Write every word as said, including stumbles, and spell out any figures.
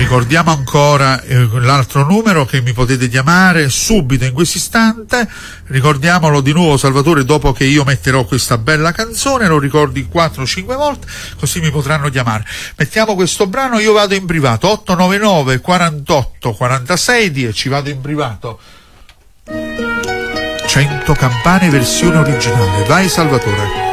Ricordiamo ancora eh, l'altro numero che mi potete chiamare subito in questo istante. Ricordiamolo di nuovo, Salvatore, dopo che io metterò questa bella canzone, lo ricordi quattro cinque volte, così mi potranno chiamare. Mettiamo questo brano, io vado in privato, otto nove nove quarantotto quarantasei dieci, vado in privato. cento campane versione originale. Vai Salvatore.